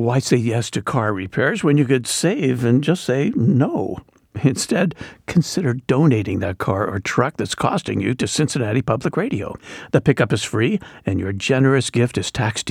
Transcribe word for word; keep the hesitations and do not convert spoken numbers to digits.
Why say yes to car repairs when you could save and just say no? Instead, consider donating that car or truck that's costing you to Cincinnati Public Radio. The pickup is free, and your generous gift is tax